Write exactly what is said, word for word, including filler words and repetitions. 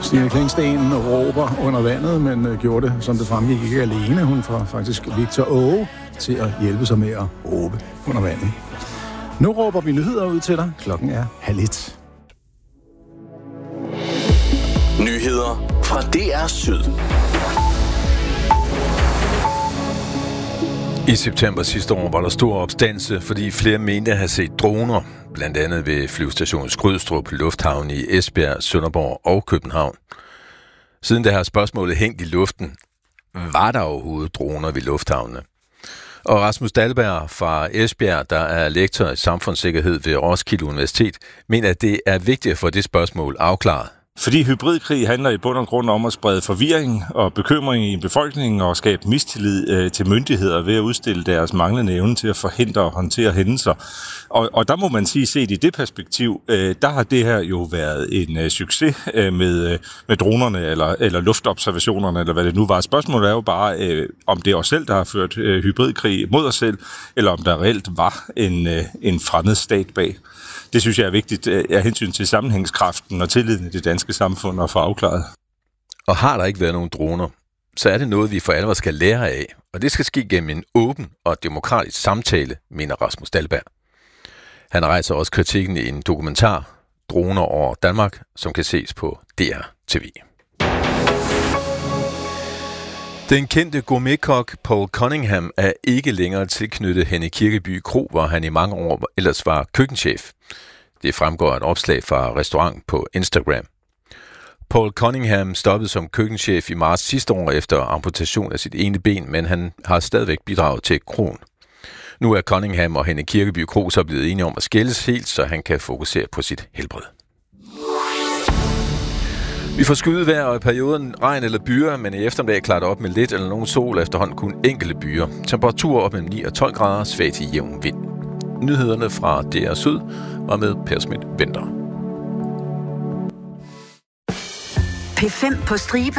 Stine Klingsten råber under vandet, men øh, gjorde det, som det fremgik, ikke alene. Hun får faktisk Victor Åge til at hjælpe sig med at råbe under vandet. Nu råber vi nyheder ud til dig. Klokken er halv et. Nyheder fra D R Syd. I september sidste år var der stor opstandelse, fordi flere mente at have set droner, blandt andet ved flyvestationen Skrydstrup, Lufthavn i Esbjerg, Sønderborg og København. Siden det har spørgsmålet hængt i luften, var der overhovedet droner ved lufthavnene? Og Rasmus Dahlberg fra Esbjerg, der er lektor i samfundssikkerhed ved Roskilde Universitet, mener, at det er vigtigt for det spørgsmål afklaret. Fordi hybridkrig handler i bund og grund om at sprede forvirring og bekymring i befolkningen og skabe mistillid øh, til myndigheder ved at udstille deres manglende evne til at forhindre og håndtere hændelser. Og, og der må man sige, set i det perspektiv, øh, der har det her jo været en øh, succes øh, med, øh, med dronerne eller, eller luftobservationerne, eller hvad det nu var. Spørgsmålet er jo bare, øh, om det er os selv, der har ført øh, hybridkrig mod os selv, eller om der reelt var en, øh, en fremmed stat bag. Det synes jeg er vigtigt af hensyn til sammenhængskraften og tilliden i det danske samfund at få afklaret. Og har der ikke været nogen droner, så er det noget, vi for alvor skal lære af. Og det skal ske gennem en åben og demokratisk samtale, mener Rasmus Dahlberg. Han rejser også kritikken i en dokumentar, Droner over Danmark, som kan ses på D R T V. Den kendte gourmetkok Paul Cunningham er ikke længere tilknyttet Henny Kirkeby Kro, hvor han i mange år ellers var køkkenchef. Det fremgår af et opslag fra restaurant på Instagram. Paul Cunningham stoppede som køkkenchef i marts sidste år efter amputation af sit ene ben, men han har stadigvæk bidraget til kroen. Nu er Cunningham og Henny Kirkeby Kro så blevet enige om at skilles helt, så han kan fokusere på sit helbred. Vi får skydevejr og i perioden regn eller byer, men i eftermiddag klarer det op med lidt eller nogen sol, efterhånden kun enkelte byer. Temperatur op mellem ni og tolv grader, svag til jævn vind. Nyhederne fra D R Syd var med Per Schmidt Winther. P fem på stribe